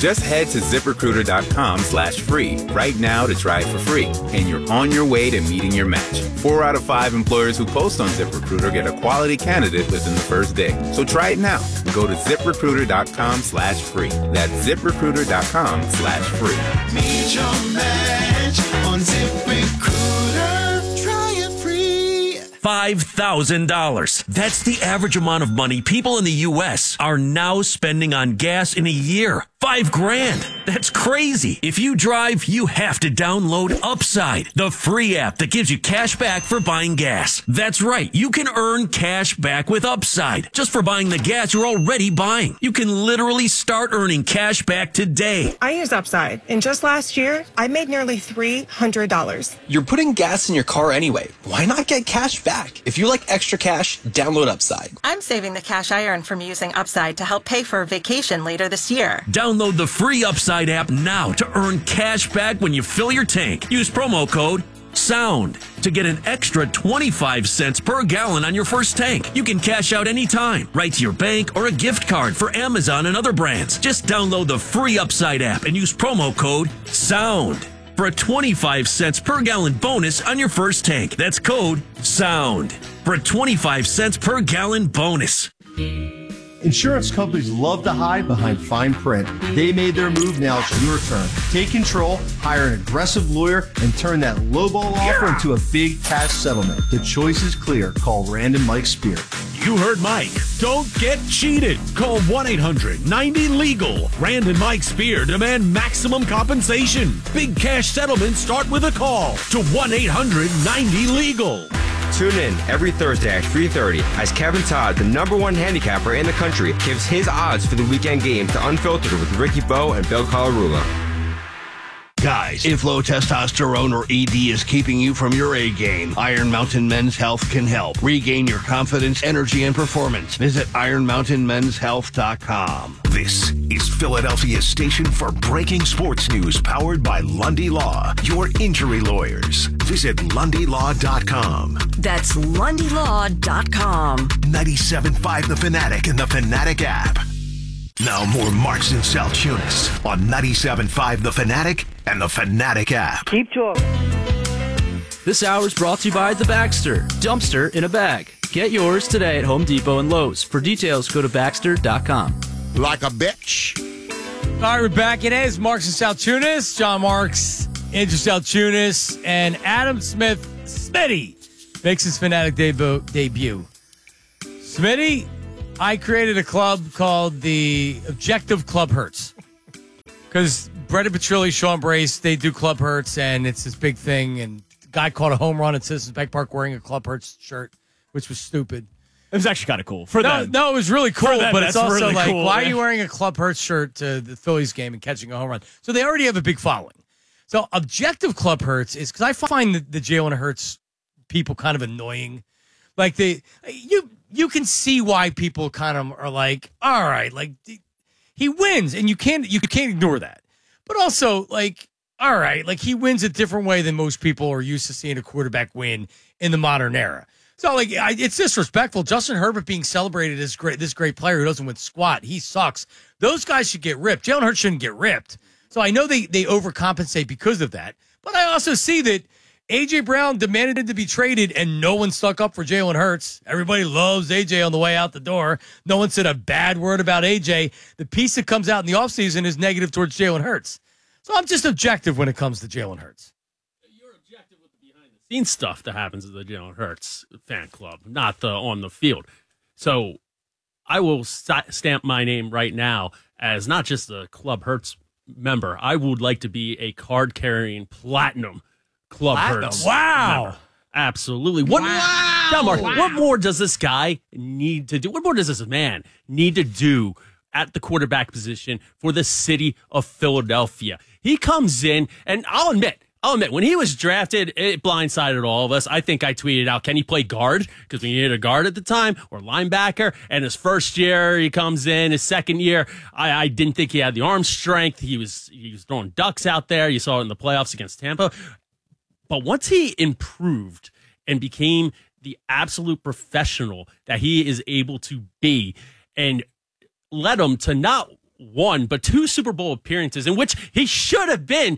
Just head to ZipRecruiter.com/free right now to try it for free, and you're on your way to meeting your match. 4 out of 5 employers who post on ZipRecruiter get a quality candidate within the first day. So try it now. Go to ZipRecruiter.com/free. That's ZipRecruiter.com/free. Meet your match on ZipRecruiter. Try it free. $5,000. That's the average amount of money people in the U.S. are now spending on gas in a year. $5,000. That's crazy. If you drive, you have to download Upside, the free app that gives you cash back for buying gas. That's right. You can earn cash back with Upside just for buying the gas you're already buying. You can literally start earning cash back today. I use Upside, and just last year, I made nearly $300. You're putting gas in your car anyway. Why not get cash back? If you like extra cash, download Upside. I'm saving the cash I earn from using Upside to help pay for a vacation later this year. Download the free Upside app now to earn cash back when you fill your tank. Use promo code SOUND to get an extra 25 cents per gallon on your first tank. You can cash out anytime, right to your bank or a gift card for Amazon and other brands. Just download the free Upside app and use promo code SOUND for a 25 cents per gallon bonus on your first tank. That's code SOUND for a 25 cents per gallon bonus. Insurance companies love to hide behind fine print. They made their move. Now it's your turn. Take control, hire an aggressive lawyer, and turn that lowball offer into a big cash settlement. The choice is clear. Call Rand and Mike Spear. You heard Mike. Don't get cheated. Call 1-800-90-LEGAL. Rand and Mike Spear demand maximum compensation. Big cash settlements start with a call to 1-800-90-LEGAL. Tune in every Thursday at 3:30 as Kevin Todd, the #1 handicapper in the country, gives his odds for the weekend games to Unfiltered with Ricky Bowe and Bill Calarula. Guys, if low testosterone or ED is keeping you from your A game, Iron Mountain Men's Health can help. Regain your confidence, energy, and performance. Visit IronMountainMen'sHealth.com. This is Philadelphia's station for breaking sports news, powered by Lundy Law, your injury lawyers. Visit LundyLaw.com. That's LundyLaw.com. 97.5 The Fanatic and the Fanatic app. Now more Marks and Saltunis on 97.5 The Fanatic and the Fanatic app. Keep talking. This hour is brought to you by The Baxter, dumpster in a bag. Get yours today at Home Depot and Lowe's. For details, go to Baxter.com. Like a bitch. All right, we're back. It is Marks and Saltunis, John Marks, Andrew Saltunis, and Adam Smith. Smitty makes his Fanatic debut. Smitty, I created a club called the Objective Club Hurts. Because Brendan Petrilli, Sean Brace, they do Club Hurts, and it's this big thing. And the guy caught a home run at Citizens Bank Park wearing a Club Hurts shirt, which was stupid. It was actually kind of cool. For them. No, it was really cool, them, but it's also really like, cool, why are you wearing a Club Hurts shirt to the Phillies game and catching a home run? So they already have a big following. So Objective Club Hurts is, because I find the Jalen Hurts people kind of annoying. Like, you can see why people kind of are like, all right, like, he wins, and you can't ignore that. But also, like, all right, like, he wins a different way than most people are used to seeing a quarterback win in the modern era. So, like, it's disrespectful. Justin Herbert being celebrated as this great player who doesn't win squat. He sucks. Those guys should get ripped. Jalen Hurts shouldn't get ripped. So I know they overcompensate because of that. But I also see that A.J. Brown demanded to be traded, and no one stuck up for Jalen Hurts. Everybody loves A.J. on the way out the door. No one said a bad word about A.J. The piece that comes out in the offseason is negative towards Jalen Hurts. So I'm just objective when it comes to Jalen Hurts. You're objective with the behind-the-scenes stuff that happens at the Jalen Hurts fan club, not on the field. So I will stamp my name right now as not just a Club Hurts member. I would like to be a card-carrying platinum Club Hurts. Wow. Member. Absolutely. What more does this guy need to do? What more does this man need to do at the quarterback position for the city of Philadelphia? He comes in, and I'll admit, when he was drafted, it blindsided all of us. I think I tweeted out, can he play guard? Because we needed a guard at the time, or linebacker. And his first year, he comes in. His second year, I didn't think he had the arm strength. He was throwing ducks out there. You saw it in the playoffs against Tampa. But once he improved and became the absolute professional that he is able to be, and led him to not one, but 2 Super Bowl appearances in which he should have been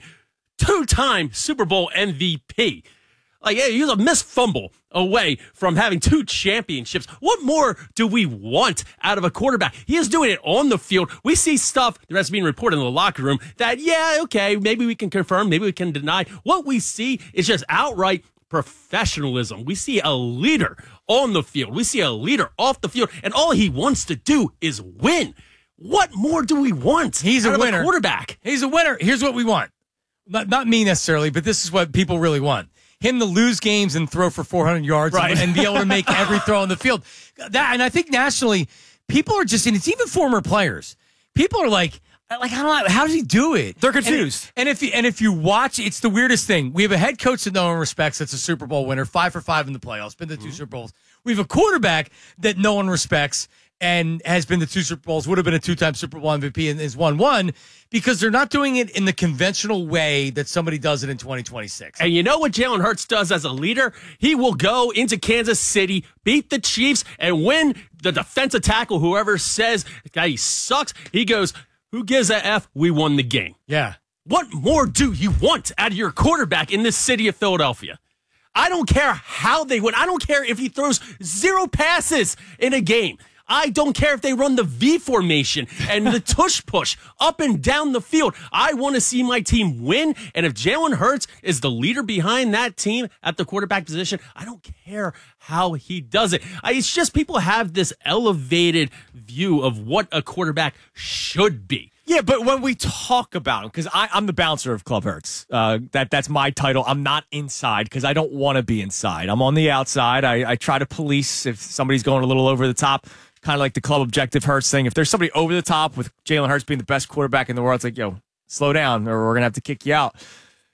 2-time Super Bowl MVP. Like, he was a missed fumble away from having 2 championships. What more do we want out of a quarterback? He is doing it on the field. We see stuff that's being reported in the locker room that, yeah, okay, maybe we can confirm, maybe we can deny. What we see is just outright professionalism. We see a leader on the field. We see a leader off the field, and all he wants to do is win. What more do we want? He's a winner. Quarterback. He's a winner. Here's what we want. Not me necessarily, but this is what people really want. Him to lose games and throw for 400 yards and be able to make every throw on the field. And I think nationally, people are just, and it's even former players. People are like, I don't know, how does he do it? They're confused. And if you watch, it's the weirdest thing. We have a head coach that no one respects. That's a Super Bowl winner, 5 for 5 in the playoffs, been to 2 Super Bowls. We have a quarterback that no one respects and has been to 2 Super Bowls, would have been a 2-time Super Bowl MVP and has won 1 because they're not doing it in the conventional way that somebody does it in 2026. And you know what Jalen Hurts does as a leader? He will go into Kansas City, beat the Chiefs, and when the defensive tackle, whoever says that he sucks, he goes, who gives a F? We won the game. Yeah. What more do you want out of your quarterback in this city of Philadelphia? I don't care how they win. I don't care if he throws 0 passes in a game. I don't care if they run the V formation and the tush push up and down the field. I want to see my team win. And if Jalen Hurts is the leader behind that team at the quarterback position, I don't care how he does it. It's just people have this elevated view of what a quarterback should be. Yeah, but when we talk about him, because I'm the bouncer of Club Hurts. That's my title. I'm not inside because I don't want to be inside. I'm on the outside. I try to police if somebody's going a little over the top, kind of like the Club Objective Hurts thing. If there's somebody over the top with Jalen Hurts being the best quarterback in the world, it's like, yo, slow down or we're going to have to kick you out.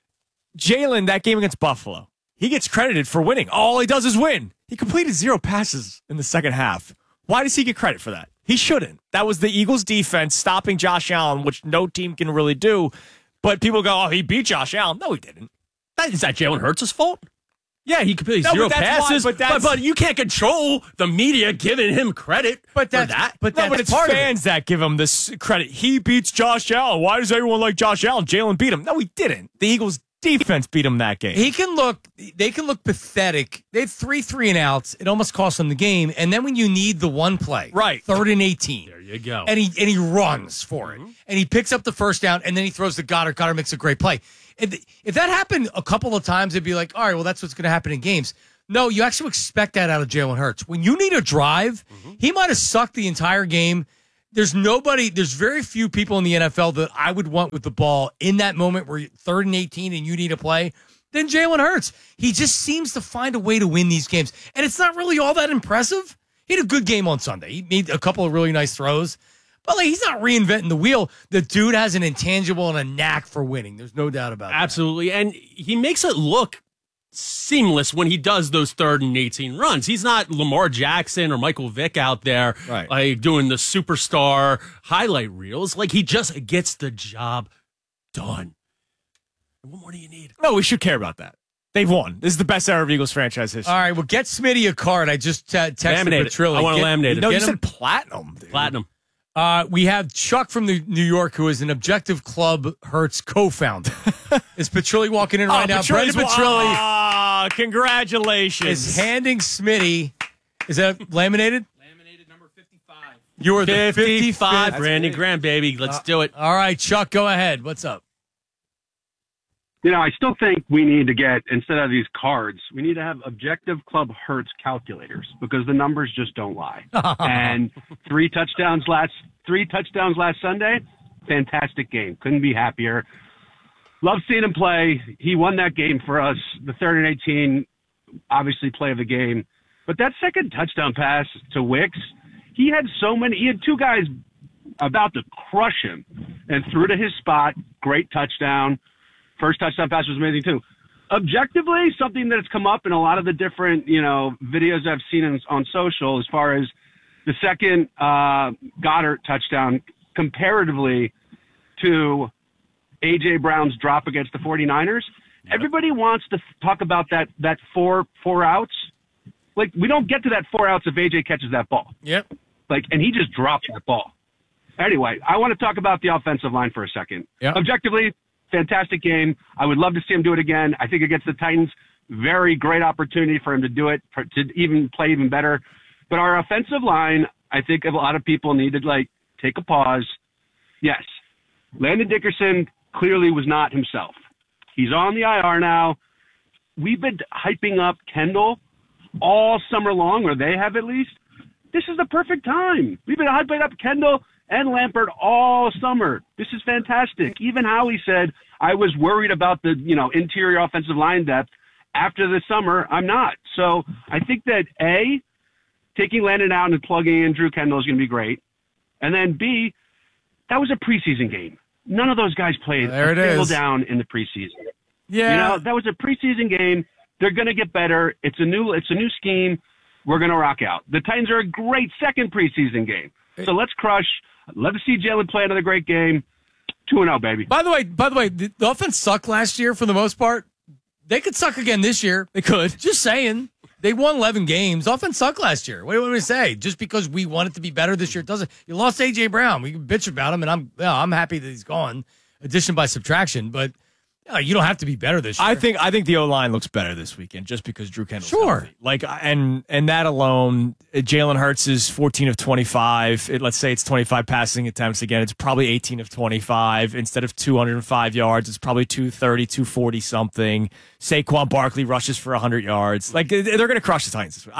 Jalen, that game against Buffalo, he gets credited for winning. All he does is win. He completed 0 passes in the second half. Why does he get credit for that? He shouldn't. That was the Eagles' defense stopping Josh Allen, which no team can really do. But people go, oh, he beat Josh Allen. No, he didn't. Is that Jalen Hurts' fault? Yeah, he completed 0 passes, but you can't control the media giving him credit for that. But it's fans that give him this credit. He beats Josh Allen. Why does everyone like Josh Allen? Jalen beat him. No, he didn't. The Eagles' defense beat him that game. They can look pathetic. They had 3 3-and-outs. It almost cost them the game. And then when you need the one play, right, 3rd and 18. There you go. And he runs for it. And he picks up the first down, and then he throws to Goddard. Goddard makes a great play. If that happened a couple of times, it'd be like, all right, well, that's what's going to happen in games. No, you actually expect that out of Jalen Hurts. When you need a drive, he might have sucked the entire game. There's very few people in the NFL that I would want with the ball in that moment where you're 3rd and 18 and you need a play than Jalen Hurts. He just seems to find a way to win these games. And it's not really all that impressive. He had a good game on Sunday. He made a couple of really nice throws. But he's not reinventing the wheel. The dude has an intangible and a knack for winning. There's no doubt about that. Absolutely. And he makes it look seamless when he does those 3rd and 18 runs. He's not Lamar Jackson or Michael Vick out there doing the superstar highlight reels. He just gets the job done. What more do you need? No, we should care about that. They've won. This is the best era of Eagles franchise history. All right, well, get Smitty a card. I just texted Petrilli. I want to laminate it. No, you said platinum, dude. Platinum. We have Chuck from New York, who is an Objective Club Hurts co-founder. Is Petrilli walking in right now? Brendan Petrilli. Congratulations. Is handing Smitty. Is that laminated? Laminated number 55. You are the 55. Brandon Graham, baby. Let's do it. All right, Chuck, go ahead. What's up? I still think we need to get, instead of these cards, we need to have Objective Club Hurts calculators because the numbers just don't lie. And 3 touchdowns last Sunday, fantastic game. Couldn't be happier. Love seeing him play. He won that game for us. The 3rd and 18, obviously play of the game. But that second touchdown pass to Wicks, he had 2 guys about to crush him and threw to his spot. Great touchdown. First touchdown pass was amazing, too. Objectively, something that's come up in a lot of the different, videos I've seen on social as far as the second Goddard touchdown comparatively to A.J. Brown's drop against the 49ers. Yep. Everybody wants to talk about that four outs. We don't get to that 4 outs if A.J. catches that ball. Yep. And he just dropped that ball. Anyway, I want to talk about the offensive line for a second. Yeah. Objectively, fantastic game. I would love to see him do it again. I think against the Titans, very great opportunity for him to do it, to even play even better. But our offensive line, I think a lot of people need to take a pause. Yes, Landon Dickerson clearly was not himself. He's on the IR now. We've been hyping up Kendall all summer long, or they have at least. This is the perfect time. We've been hyping up Kendall and Lampert all summer. This is fantastic. Even Howie said, I was worried about the interior offensive line depth. After the summer, I'm not. So I think that, A, taking Landon out and plugging in Drew Kendall is going to be great. And then, B, that was a preseason game. None of those guys played a single down in the preseason. Yeah. That was a preseason game. They're going to get better. It's a new scheme. We're going to rock out. The Titans are a great second preseason game. So let's crush. I'd love to see Jalen play another great game. 2-0, baby. By the way, the offense sucked last year for the most part. They could suck again this year. They could. Just saying. They won 11 games. Offense sucked last year. What do you want me to say? Just because we want it to be better this year, it doesn't. You lost A.J. Brown. We can bitch about him, and I'm happy that he's gone. Addition by subtraction, but you don't have to be better this year. I think the O-line looks better this weekend just because Drew Kendall's healthy. And that alone, Jalen Hurts is 14 of 25. Let's say it's 25 passing attempts again. It's probably 18 of 25. Instead of 205 yards, it's probably 230, 240 something. Saquon Barkley rushes for 100 yards. They're going to crush the Titans this week.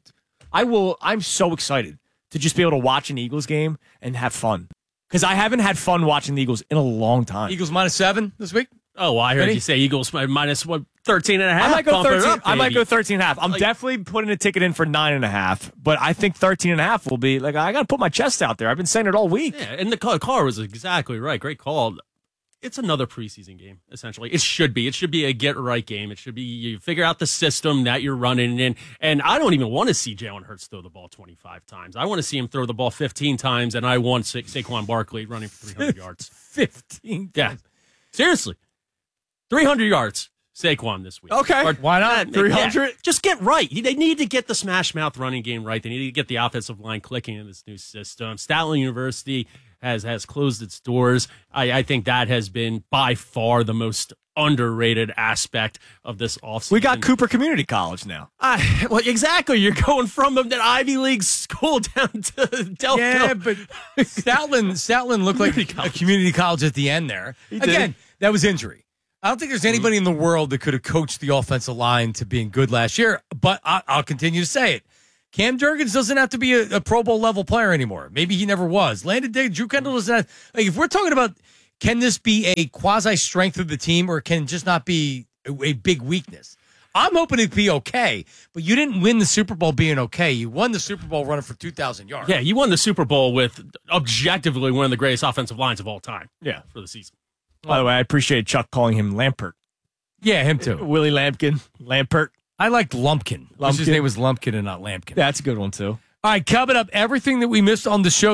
I'm so excited to just be able to watch an Eagles game and have fun. Because I haven't had fun watching the Eagles in a long time. Eagles -7 this week? Oh, well, I heard you say Eagles minus 13.5. I might go 13. I might go 13.5. I'm definitely putting a ticket in for 9.5, but I think 13.5 will be I got to put my chest out there. I've been saying it all week. Yeah, and the car was exactly right. Great call. It's another preseason game, essentially. It should be. It should be a get-right game. It should be you figure out the system that you're running in. And I don't even want to see Jalen Hurts throw the ball 25 times. I want to see him throw the ball 15 times, and I want Saquon Barkley running for 300 yards. 15 times? Yeah. Seriously. 300 yards, Saquon this week. Okay. Why not? 300? Yeah, just get right. They need to get the smash mouth running game right. They need to get the offensive line clicking in this new system. Statler University has closed its doors. I think that has been by far the most underrated aspect of this offseason. We got Cooper Community College now. Well, exactly. You're going from an Ivy League school down to Delco. Yeah, but Stoutland looked like a community college at the end there. Again, that was injury. I don't think there's anybody in the world that could have coached the offensive line to being good last year, but I'll continue to say it. Cam Jurgens doesn't have to be a Pro Bowl level player anymore. Maybe he never was. Drew Kendall doesn't have, if we're talking about can this be a quasi strength of the team or can it just not be a big weakness? I'm hoping it'd be okay, but you didn't win the Super Bowl being okay. You won the Super Bowl running for 2,000 yards. Yeah, you won the Super Bowl with objectively one of the greatest offensive lines of all time. Yeah, for the season. By the way, I appreciate Chuck calling him Lampert. Yeah, him too. Willie Lampkin, Lampert. I liked Lumpkin. His name was Lumpkin and not Lampkin. That's a good one too. All right, coming up, everything that we missed on the show